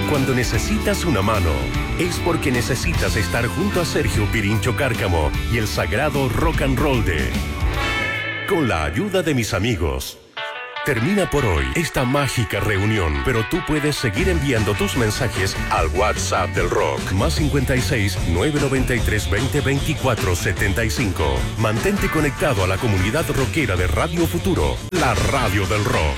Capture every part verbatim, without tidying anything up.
Cuando necesitas una mano, es porque necesitas estar junto a Sergio Pirincho Cárcamo y el sagrado rock and roll de Con la ayuda de mis amigos. Termina por hoy esta mágica reunión, pero tú puedes seguir enviando tus mensajes al WhatsApp del rock, más cincuenta y seis, novecientos noventa y tres, veinte, veinticuatro, setenta y cinco. Mantente conectado a la comunidad rockera de Radio Futuro, la radio del rock.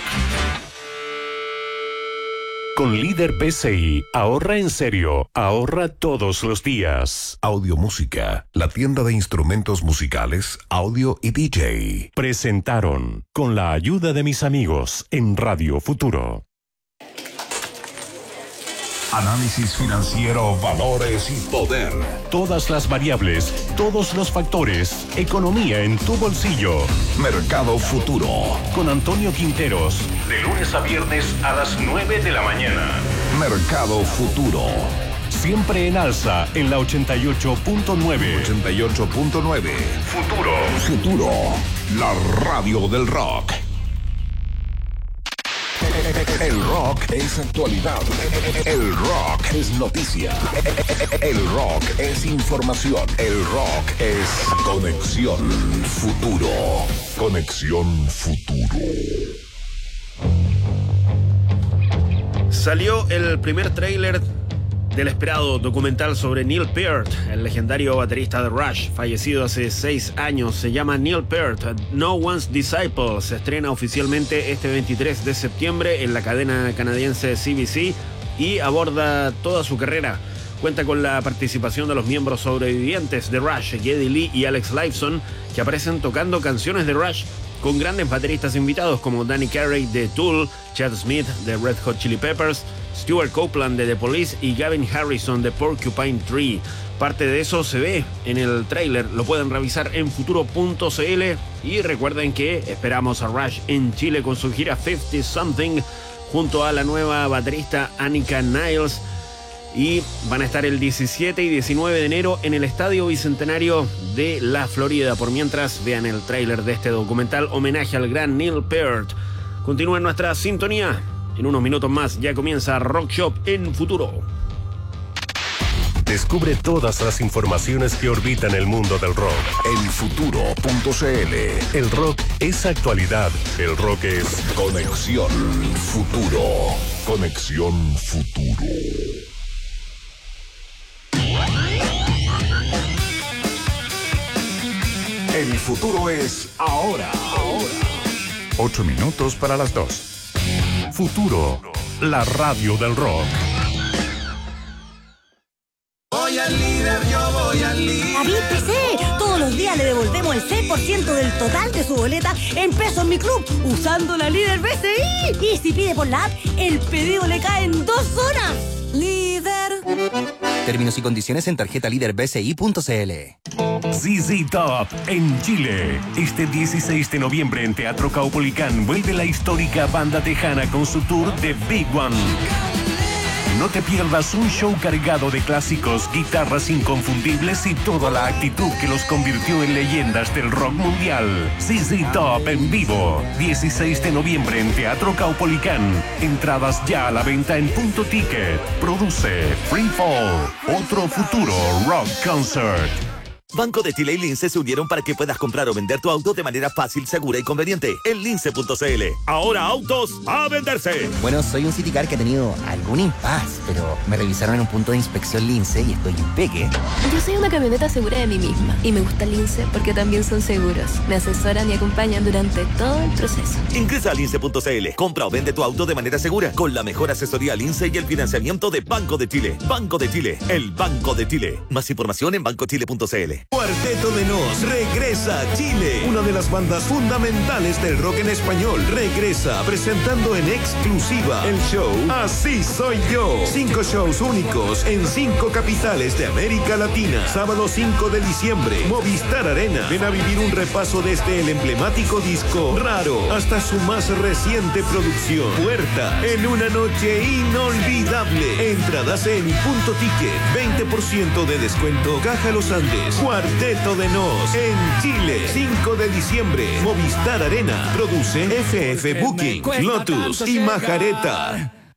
Con Líder P C I, ahorra en serio, ahorra todos los días. Audio Música, la tienda de instrumentos musicales, audio y D J. Presentaron Con la ayuda de mis amigos en Radio Futuro. Análisis financiero, valores y poder. Todas las variables, todos los factores, economía en tu bolsillo. Mercado Futuro. Con Antonio Quinteros, de lunes a viernes a las nueve de la mañana. Mercado Futuro. Siempre en alza en la ochenta y ocho punto nueve. ochenta y ocho punto nueve. Futuro. Futuro. La radio del rock. El rock es actualidad. El rock es noticia. El rock es información. El rock es conexión futuro. Conexión futuro. Salió el primer tráiler del esperado documental sobre Neil Peart, el legendario baterista de Rush, fallecido hace seis años. Se llama Neil Peart, No One's Disciple. Se estrena oficialmente este veintitrés de septiembre en la cadena canadiense C B C y aborda toda su carrera. Cuenta con la participación de los miembros sobrevivientes de Rush, Geddy Lee y Alex Lifeson, que aparecen tocando canciones de Rush, con grandes bateristas invitados como Danny Carey de Tool, Chad Smith de Red Hot Chili Peppers, Stuart Copeland de The Police y Gavin Harrison de Porcupine Tree. Parte de eso se ve en el tráiler, lo pueden revisar en futuro punto c l y recuerden que esperamos a Rush en Chile con su gira cincuenta Something junto a la nueva baterista Annika Niles, y van a estar el diecisiete y diecinueve de enero en el Estadio Bicentenario de la Florida. Por mientras, vean el tráiler de este documental homenaje al gran Neil Peart. Continúa en nuestra sintonía. En unos minutos más ya comienza Rock Shop en Futuro. Descubre todas las informaciones que orbitan el mundo del rock en futuro punto c l. El rock es actualidad. El rock es conexión futuro. Conexión futuro. El futuro es ahora. Ahora. Ocho minutos para las dos. Futuro, la radio del rock. Voy al líder, yo voy al líder. David P C, todos los días le devolvemos el seis por ciento del total de su boleta en pesos mi club, usando la líder B C I. Y si pide por la app, el pedido le cae en dos horas. Líder. Términos y condiciones en tarjeta líder b c i punto c l. Z Z Top en Chile. Este dieciséis de noviembre en Teatro Caupolicán vuelve la histórica banda tejana con su tour de Big One. No te pierdas un show cargado de clásicos, guitarras inconfundibles y toda la actitud que los convirtió en leyendas del rock mundial. Z Z Top en vivo. dieciséis de noviembre en Teatro Caupolicán. Entradas ya a la venta en Punto Ticket. Produce Free Fall. Otro futuro rock concert. Banco de Chile y Lince se unieron para que puedas comprar o vender tu auto de manera fácil, segura y conveniente. En lince punto c l. Ahora autos a venderse. Bueno, soy un Citicar que ha tenido algún impas, pero me revisaron en un punto de inspección Lince y estoy impeque. Yo soy una camioneta segura de mí misma y me gusta Lince porque también son seguros. Me asesoran y acompañan durante todo el proceso. Ingresa a lince punto c l. Compra o vende tu auto de manera segura con la mejor asesoría Lince y el financiamiento de Banco de Chile. Banco de Chile, el Banco de Chile. Más información en banco chile punto c l. Cuarteto de Nos regresa a Chile. Una de las bandas fundamentales del rock en español regresa presentando en exclusiva el show Así Soy Yo. Cinco shows únicos en cinco capitales de América Latina. Sábado cinco de diciembre, Movistar Arena. Ven a vivir un repaso desde el emblemático disco Raro hasta su más reciente producción Puerta, en una noche inolvidable. Entradas en Punto Ticket. veinte por ciento de descuento. Caja Los Andes. Cuarteto de Nos en Chile. cinco de diciembre. Movistar Arena. Produce F F Booking, Lotus y Majareta. Cada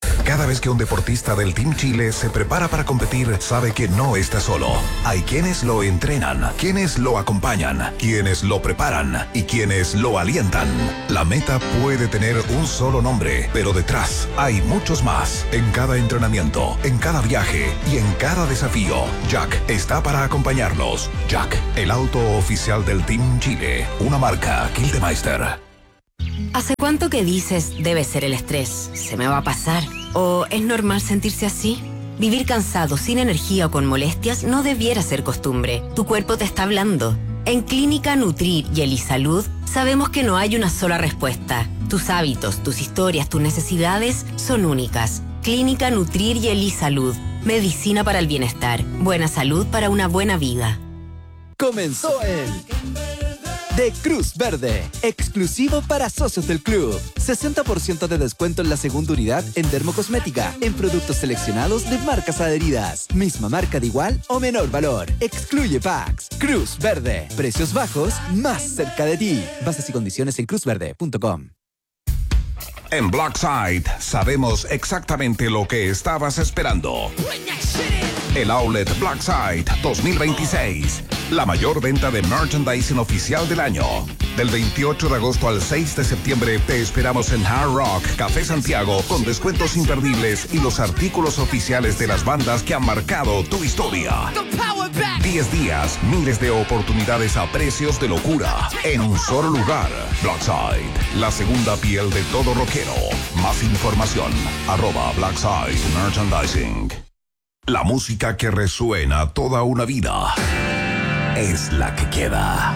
Cada vez que un deportista del Team Chile se prepara para competir, sabe que no está solo. Hay quienes lo entrenan, quienes lo acompañan, quienes lo preparan y quienes lo alientan. La meta puede tener un solo nombre, pero detrás hay muchos más. En cada entrenamiento, en cada viaje y en cada desafío, Jack está para acompañarlos. Jack, el auto oficial del Team Chile, una marca Gildemeister. ¿Hace cuánto que dices debe ser el estrés? ¿Se me va a pasar? ¿O es normal sentirse así? Vivir cansado, sin energía o con molestias no debiera ser costumbre. Tu cuerpo te está hablando. En Clínica Nutrir y Elisalud sabemos que no hay una sola respuesta. Tus hábitos, tus historias, tus necesidades son únicas. Clínica Nutrir y Elisalud. Medicina para el bienestar. Buena salud para una buena vida. Comenzó el de Cruz Verde, exclusivo para socios del club. sesenta por ciento de descuento en la segunda unidad en dermocosmética, en productos seleccionados de marcas adheridas. Misma marca de igual o menor valor. Excluye packs. Cruz Verde. Precios bajos, más cerca de ti. Bases y condiciones en cruz verde punto com. En Blackside sabemos exactamente lo que estabas esperando. El Outlet Blackside dos mil veintiséis. La mayor venta de merchandising oficial del año. Del veintiocho de agosto al seis de septiembre te esperamos en Hard Rock Café Santiago con descuentos imperdibles y los artículos oficiales de las bandas que han marcado tu historia. diez días, miles de oportunidades a precios de locura en un solo lugar. Blackside, la segunda piel de todo rockero. Más información, arroba Blackside Merchandising. La música que resuena toda una vida es la que queda.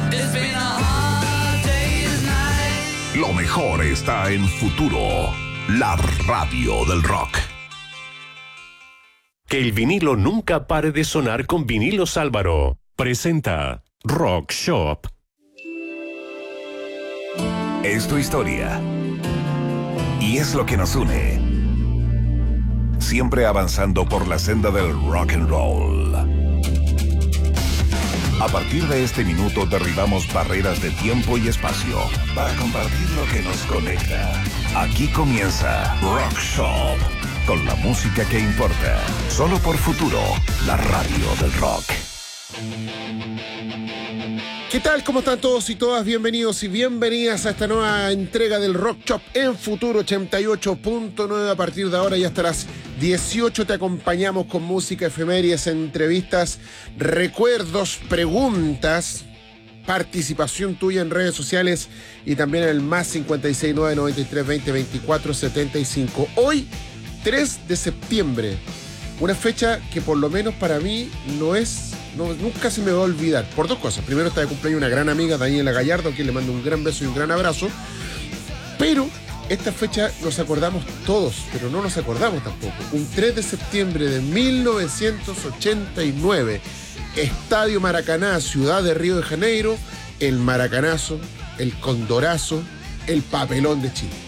Lo mejor está en Futuro, la radio del rock. Que el vinilo nunca pare de sonar con Vinilos Álvaro. Presenta Rock Shop. Es tu historia. Y es lo que nos une. Siempre avanzando por la senda del rock and roll. A partir de este minuto derribamos barreras de tiempo y espacio para compartir lo que nos conecta. Aquí comienza Rock Shop, con la música que importa. Solo por Futuro, la radio del rock. ¿Qué tal? ¿Cómo están todos y todas? Bienvenidos y bienvenidas a esta nueva entrega del Rock Shop en Futuro ochenta y ocho punto nueve. A partir de ahora y hasta las dieciocho te acompañamos con música, efemérides, entrevistas, recuerdos, preguntas, participación tuya en redes sociales y también en el más cincuenta y seis nueve noventa y tres veinte veinticuatro setenta y cinco. Hoy, tres de septiembre, una fecha que por lo menos para mí no es... No, nunca se me va a olvidar, por dos cosas. Primero, está de cumpleaños una gran amiga, Daniela Gallardo, a quien le mando un gran beso y un gran abrazo. Pero esta fecha nos acordamos todos, pero no nos acordamos tampoco. Un tres de septiembre de mil novecientos ochenta y nueve, Estadio Maracaná, ciudad de Río de Janeiro, el maracanazo, el condorazo, el papelón de Chile.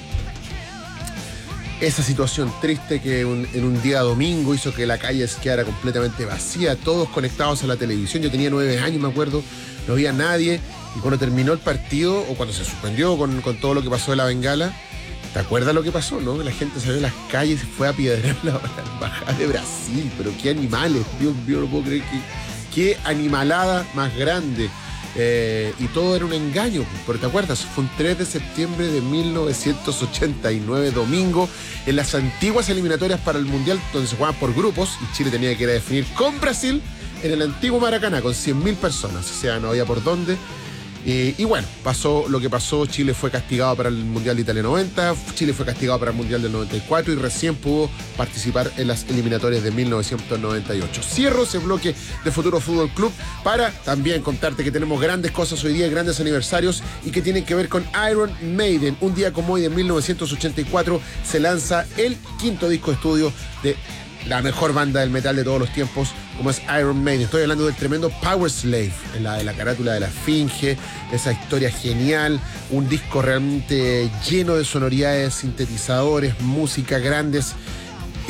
Esa situación triste que un, en un día domingo hizo que la calle quedara completamente vacía, todos conectados a la televisión. Yo tenía nueve años, me acuerdo, no había nadie. Y cuando terminó el partido, o cuando se suspendió con, con todo lo que pasó de la bengala, ¿te acuerdas lo que pasó, no? La gente salió a las calles y fue a piedrar la, la embajada de Brasil. Pero qué animales, Dios mío, no puedo creer que... Qué animalada más grande. Eh, y todo era un engaño, pero ¿te acuerdas? Fue un tres de septiembre de mil novecientos ochenta y nueve, domingo, en las antiguas eliminatorias para el Mundial, donde se jugaban por grupos, y Chile tenía que ir a definir con Brasil en el antiguo Maracaná, con cien mil personas, o sea, no había por dónde. Eh, y bueno, pasó lo que pasó. Chile fue castigado para el Mundial de Italia noventa, Chile fue castigado para el Mundial del noventa y cuatro y recién pudo participar en las eliminatorias de mil novecientos noventa y ocho. Cierro ese bloque de Futuro Fútbol Club para también contarte que tenemos grandes cosas hoy día, grandes aniversarios y que tienen que ver con Iron Maiden. Un día como hoy de mil novecientos ochenta y cuatro se lanza el quinto disco de estudio de la mejor banda del metal de todos los tiempos, como es Iron Maiden. Estoy hablando del tremendo Powerslave, la de la carátula de la Esfinge, esa historia genial, un disco realmente lleno de sonoridades, sintetizadores, música, grandes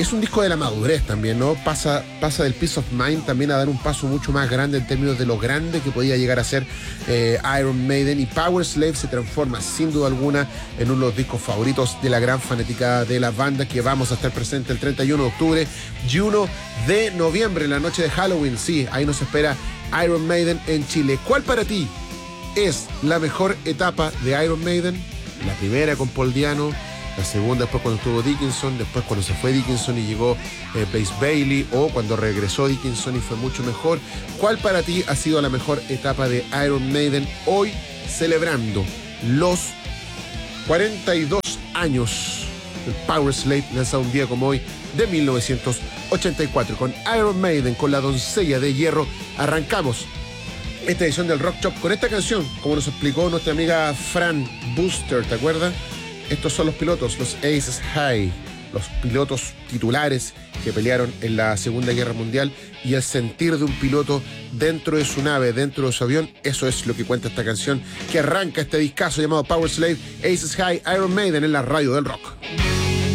es un disco de la madurez también, ¿no? Pasa, pasa del Peace of Mind también a dar un paso mucho más grande en términos de lo grande que podía llegar a ser eh, Iron Maiden, y Powerslave se transforma sin duda alguna en uno de los discos favoritos de la gran fanática de la banda, que vamos a estar presente el treinta y uno de octubre y uno de noviembre, en la noche de Halloween. Sí, ahí nos espera Iron Maiden en Chile. ¿Cuál para ti es la mejor etapa de Iron Maiden? La primera con Paul Diano, la segunda después cuando estuvo Dickinson, después cuando se fue Dickinson y llegó eh, Pace Bailey, o cuando regresó Dickinson y fue mucho mejor. ¿Cuál para ti ha sido la mejor etapa de Iron Maiden hoy, celebrando los cuarenta y dos años del Powerslave, lanzado un día como hoy de mil novecientos ochenta y cuatro? Con Iron Maiden, con la doncella de hierro, arrancamos esta edición del Rock Shop con esta canción, como nos explicó nuestra amiga Fran Booster, ¿te acuerdas? Estos son los pilotos, los Aces High, los pilotos titulares que pelearon en la Segunda Guerra Mundial, y el sentir de un piloto dentro de su nave, dentro de su avión. Eso es lo que cuenta esta canción que arranca este discazo llamado Powerslave, Aces High, Iron Maiden en la radio del rock.